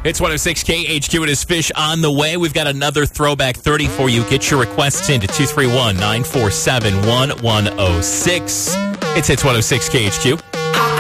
It's 106 KHQ. It is Fish on the way. We've got another Throwback 30 for you. Get your requests in to 231-947-1106. It's 106 KHQ.